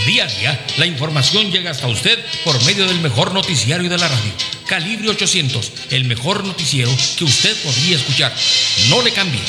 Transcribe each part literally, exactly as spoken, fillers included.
Día a día, la información llega hasta usted por medio del mejor noticiario de la radio. Calibre ochocientos, el mejor noticiero que usted podría escuchar. No le cambie.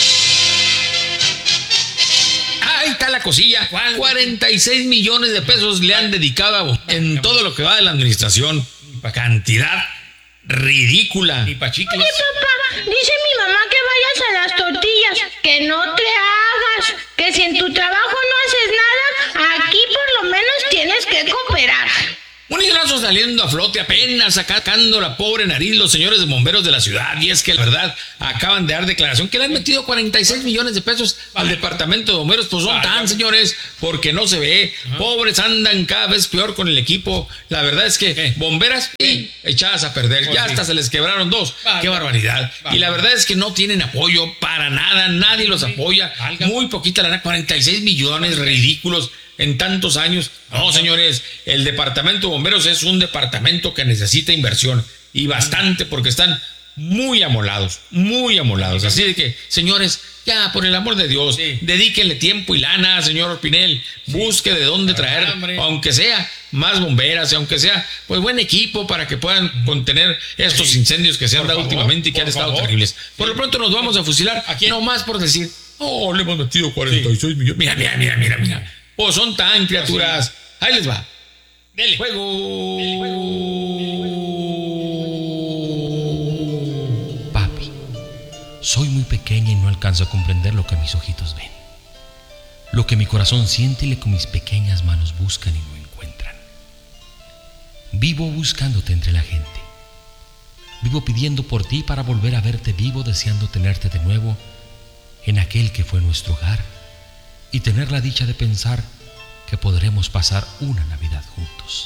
Ahí está la cosilla. ¿Cuál? cuarenta y seis millones de pesos le han dedicado en todo lo que va de la administración. Cantidad ridícula. Y pa' chicles. Oye, papá, dice mi mamá que vayas a las tortillas, que no te hagas, que si en tu trabajo no haces nada, aquí por lo menos tienes que cooperar. Un hilazo saliendo a flote, apenas sacando la pobre nariz los señores de bomberos de la ciudad. Y es que la verdad, acaban de dar declaración que le han metido cuarenta y seis millones de pesos al departamento de bomberos. Pues son tan, señores, porque no se ve. Pobres andan cada vez peor con el equipo. La verdad es que bomberas y echadas a perder. Ya hasta se les quebraron dos. Qué barbaridad. Y la verdad es que no tienen apoyo para nada. Nadie los apoya. Muy poquita lana, cuarenta y seis millones, ridículos. En tantos años. No, señores, el departamento de bomberos es un departamento que necesita inversión y bastante, porque están muy amolados, muy amolados. Así de que, señores, ya, por el amor de Dios, sí, dedíquenle tiempo y lana, señor Pinel. Sí. Busque de dónde traer, aunque sea más bomberas, aunque sea pues buen equipo para que puedan contener estos sí. incendios que se han por dado favor, últimamente y que han estado favor. terribles. Por sí. lo pronto nos vamos a fusilar. Aquí no más por decir, oh, le hemos metido cuarenta y seis sí. millones. Mira, mira, mira, mira, mira. Oh, son tan criaturas. Sí. Ahí les va. Dele. Juego. Dele, juego. Papi, soy muy pequeña y no alcanzo a comprender lo que mis ojitos ven. Lo que mi corazón siente y lo que mis pequeñas manos buscan y no encuentran. Vivo buscándote entre la gente. Vivo pidiendo por ti para volver a verte vivo, deseando tenerte de nuevo en aquel que fue nuestro hogar. Y tener la dicha de pensar que podremos pasar una Navidad juntos.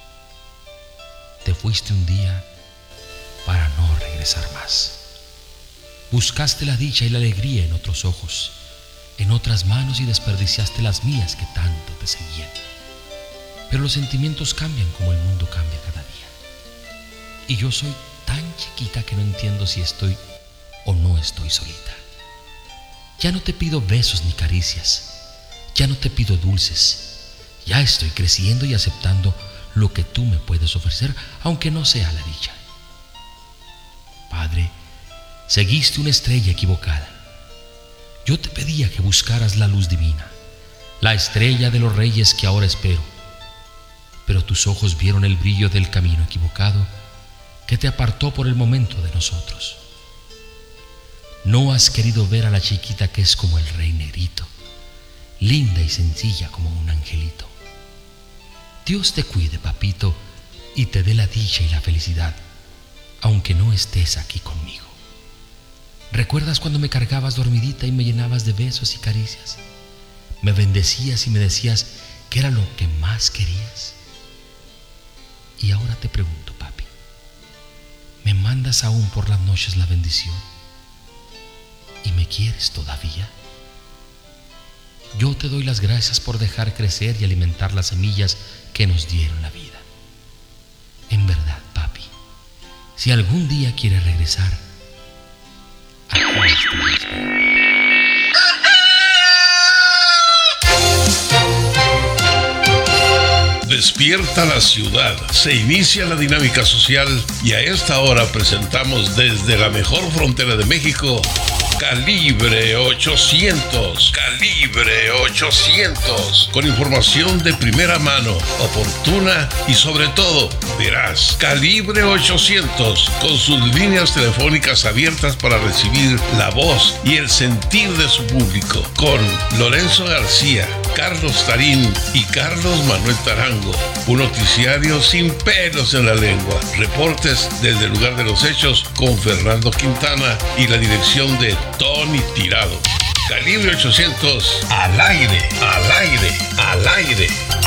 Te fuiste un día para no regresar más. Buscaste la dicha y la alegría en otros ojos, en otras manos, y desperdiciaste las mías que tanto te seguían. Pero los sentimientos cambian como el mundo cambia cada día. Y yo soy tan chiquita que no entiendo si estoy o no estoy solita. Ya no te pido besos ni caricias. Ya no te pido dulces. Ya estoy creciendo y aceptando lo que tú me puedes ofrecer, aunque no sea la dicha. Padre, seguiste una estrella equivocada. Yo te pedía que buscaras la luz divina, la estrella de los reyes que ahora espero. Pero tus ojos vieron el brillo del camino equivocado que te apartó por el momento de nosotros. No has querido ver a la chiquita que es como el rey negrito, linda y sencilla como un angelito. Dios te cuide, papito, y te dé la dicha y la felicidad, aunque no estés aquí conmigo. ¿Recuerdas cuando me cargabas dormidita y me llenabas de besos y caricias? Me bendecías y me decías que era lo que más querías. Y ahora te pregunto, papi, ¿me mandas aún por las noches la bendición? ¿Y me quieres todavía? Yo te doy las gracias por dejar crecer y alimentar las semillas que nos dieron la vida. En verdad, papi, si algún día quieres regresar, aquí estoy. Despierta la ciudad, se inicia la dinámica social y a esta hora presentamos desde la mejor frontera de México, Calibre ochocientos. Calibre ochocientos. Con información de primera mano, oportuna y sobre todo veraz. Calibre ochocientos. Con sus líneas telefónicas abiertas para recibir la voz y el sentir de su público. Con Lorenzo García, Carlos Tarín y Carlos Manuel Tarango. Un noticiario sin pelos en la lengua. Reportes desde el lugar de los hechos con Fernando Quintana y la dirección de Tony Tirado. Calibre ochocientos, al aire, al aire, al aire.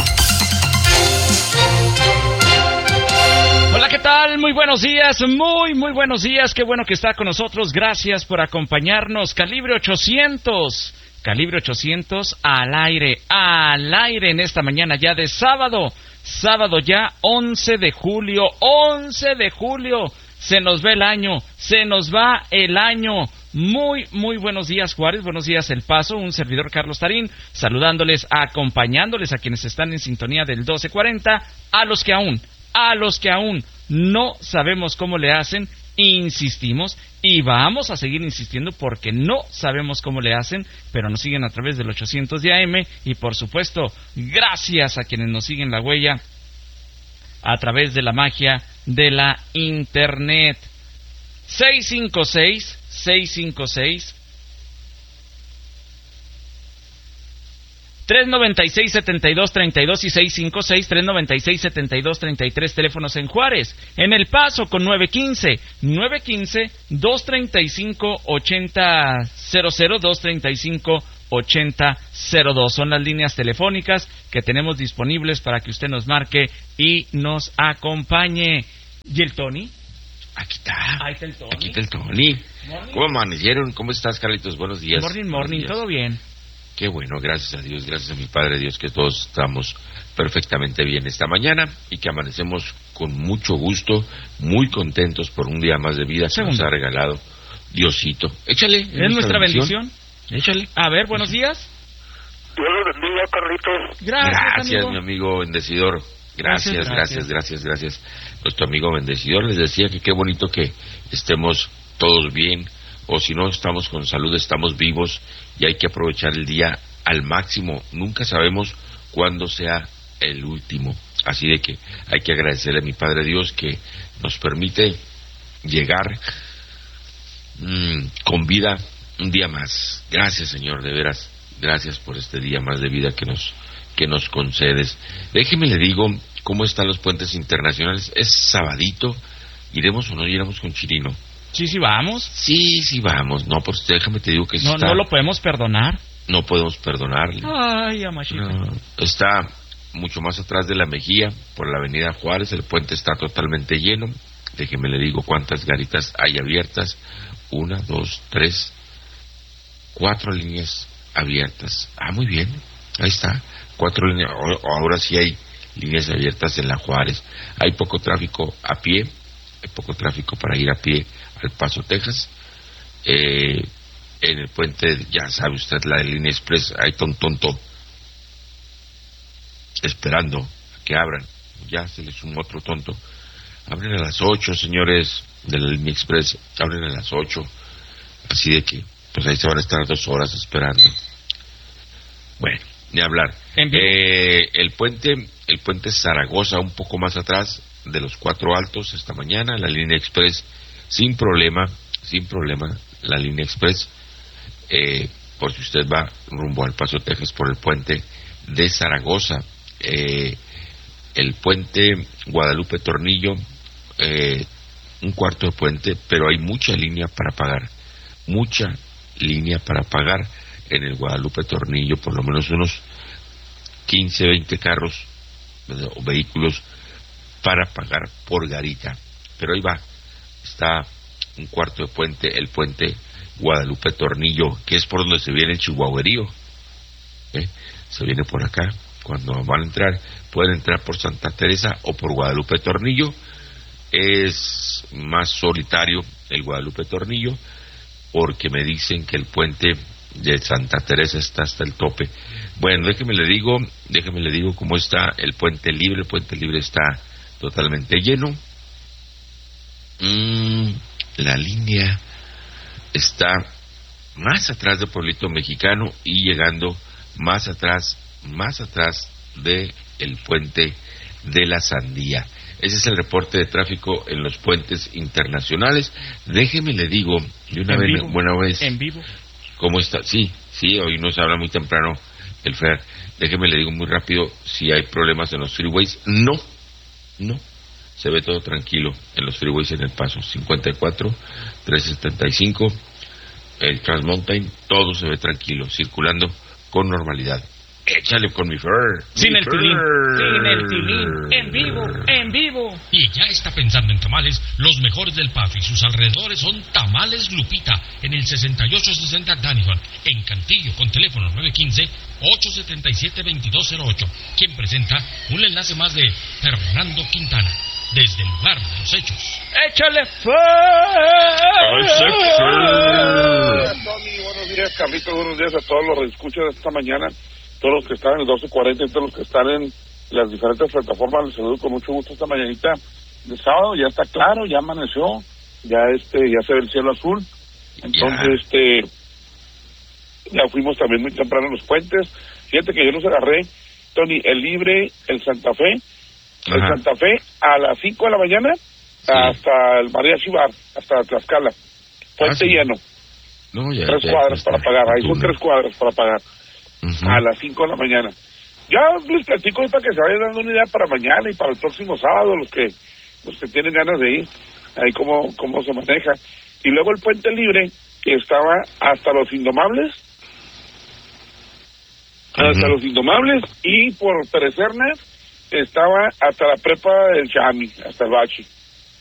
Hola, ¿qué tal? Muy buenos días, muy, muy buenos días. Qué bueno que está con nosotros. Gracias por acompañarnos. Calibre ochocientos. Calibre ochocientos al aire, al aire en esta mañana ya de sábado. Sábado ya, once de julio, once de julio. Se nos va el año, se nos va el año Muy, muy buenos días, Juárez, buenos días, El Paso, un servidor Carlos Tarín, saludándoles, acompañándoles a quienes están en sintonía del doce cuarenta, a los que aún, a los que aún no sabemos cómo le hacen, insistimos y vamos a seguir insistiendo porque no sabemos cómo le hacen, pero nos siguen a través del ochocientos de A M y por supuesto, gracias a quienes nos siguen la huella a través de la magia de la Internet. seis cinco seis, seis cinco seis, tres noventa y seis, setenta y dos, treinta y dos y seis cinco seis, tres noventa y seis, setenta y dos, treinta y tres, teléfonos en Juárez. En El Paso con nueve quince, nueve quince, dos treinta y cinco, ochenta cero cero, dos treinta y cinco, ochenta cero dos. Son las líneas telefónicas que tenemos disponibles para que usted nos marque y nos acompañe. ¿Y el Tony? Aquí está. Ahí está el Tony. Aquí está el Tony. Morning. ¿Cómo amanecieron? ¿Cómo estás, Carlitos? Buenos días. Morning, morning, Buenos días. todo bien. Qué bueno, gracias a Dios, gracias a mi Padre Dios que todos estamos perfectamente bien esta mañana y que amanecemos con mucho gusto, muy contentos por un día más de vida que Segundo. nos ha regalado Diosito. Échale. ¿Es nuestra bendición? Échale. A ver, buenos días. Dios los bendiga, Carlitos. Gracias, Gracias, amigo. mi amigo bendecidor. Gracias, Gracias, gracias, gracias, gracias. Nuestro amigo bendecidor les decía que qué bonito que estemos todos bien, o si no estamos con salud, estamos vivos y hay que aprovechar el día al máximo. Nunca sabemos cuándo sea el último. Así de que hay que agradecerle a mi Padre Dios que nos permite llegar mmm, con vida un día más. Gracias, Señor, de veras. Gracias por este día más de vida que nos que nos concedes. Déjeme le digo cómo están los puentes internacionales. Es sabadito. ¿Iremos o no iremos con Chirino? Sí, sí, vamos. Sí, sí vamos. No, pues déjame te digo que No, está, no lo podemos perdonar. no podemos perdonarle. Ay, amachita. No, está mucho más atrás de la Mejía, por la avenida Juárez. El puente está totalmente lleno. Déjeme le digo cuántas garitas hay abiertas. Una, dos, tres, cuatro líneas abiertas. Ah, muy bien. Ahí está. Cuatro líneas. Ahora sí hay líneas abiertas en la Juárez. Hay poco tráfico a pie. Hay poco tráfico para ir a pie al Paso, Texas. Eh, en el puente, ya sabe usted, la de Línea Express, hay un tonto esperando a que abran. Ya se le sumó otro tonto. Abren a las ocho, señores de la Línea Express. Abren a las ocho. Así de que, pues ahí se van a estar dos horas esperando. Bueno, ni hablar. Eh, el puente, el puente Zaragoza, un poco más atrás de los Cuatro Altos, esta mañana, la Línea Express, sin problema, sin problema, la Línea Express, eh, por si usted va rumbo al Paso, Texas, por el puente de Zaragoza, eh, el puente Guadalupe Tornillo, eh, un cuarto de puente, pero hay mucha línea para pagar, mucha línea para pagar en el Guadalupe Tornillo, por lo menos unos quince, veinte carros o vehículos para pagar por garita. Pero ahí va, está un cuarto de puente, el puente Guadalupe Tornillo, que es por donde se viene el chihuahuerío. ¿Eh? Se viene por acá. Cuando van a entrar, pueden entrar por Santa Teresa o por Guadalupe Tornillo. Es más solitario el Guadalupe Tornillo, porque me dicen que el puente de Santa Teresa está hasta el tope. Bueno, déjeme le digo, déjeme le digo cómo está el puente libre. El puente libre está totalmente lleno. Mm, la línea está más atrás de Pueblito Mexicano y llegando más atrás, más atrás de el puente de la Sandía. Ese es el reporte de tráfico en los puentes internacionales. Déjeme le digo de una vez, buena vez. En vivo. ¿Cómo está? Sí, sí, hoy nos habla muy temprano el Fer. Déjeme le digo muy rápido si hay problemas en los freeways. No, no. Se ve todo tranquilo en los freeways en El Paso. cincuenta y cuatro, trescientos setenta y cinco, el Trans Mountain, todo se ve tranquilo, circulando con normalidad. Échale con mi Fer. Sin mi el Fer. tilín, sin el tilín, en vivo, en vivo. Y ya está pensando en tamales, los mejores del Paso y sus alrededores son Tamales Lupita, en el sesenta y ocho sesenta Danihon, en Cantillo, con teléfono nueve uno cinco, ocho siete siete, dos dos cero ocho, quien presenta un enlace más de Fernando Quintana, desde el lugar de los hechos. ¡Échale fe! Tony, buenos días, Carlitos, buenos días a todos los que escuchan esta mañana, todos los que están en el doce cuarenta y todos los que están en las diferentes plataformas. Les saludo con mucho gusto esta mañanita de sábado. Ya está claro, ya amaneció, ya este ya se ve el cielo azul. Entonces, yeah. este ya fuimos también muy temprano a los puentes. Fíjate que yo los agarré, Tony, el Libre, el Santa Fe, Ajá. el Santa Fe a las cinco de la mañana, sí. hasta el Mariachi Bar, hasta Tlaxcala, puente ah, sí. lleno. No, ya, tres ya, cuadras ya, para pagar, ahí son tres cuadras para pagar, uh-huh. a las cinco de la mañana. Ya les platico para que se vayan dando una idea para mañana y para el próximo sábado, los que los que tienen ganas de ir, ahí cómo, cómo se maneja. Y luego el Puente Libre, que estaba hasta los Indomables, uh-huh. hasta los Indomables, y por Perecernas estaba hasta la prepa del Chami, hasta el Bachi.